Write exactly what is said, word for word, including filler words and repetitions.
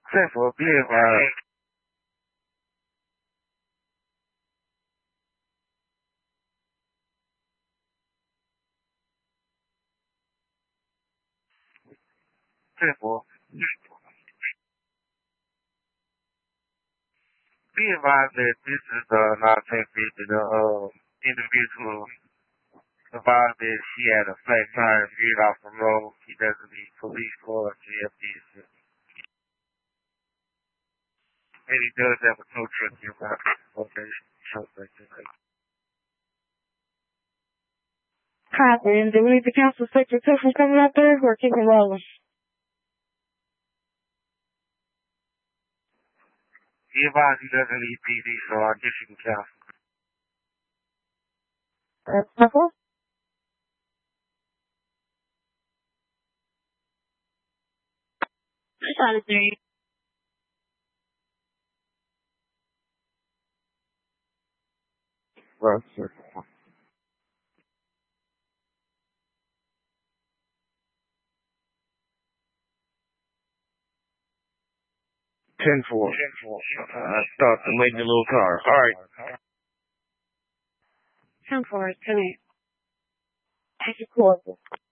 Ten four, be advised. Ten four. Be advised that this is uh, not ten fifty. The uh, individual advised that she had a flat tire and veered off the road. He doesn't need police or G F D assistance. And he does have a tow truck nearby. Okay, so thank you. Copy. And do we need the council secretary from coming out there or keep it rolling? He advised he doesn't need P D, so I guess you can counsel. That's simple. Shot it three. Right, sir. Ten four. Ten four. I thought the lady in the little car. All right. Ten four is coming. Take your course.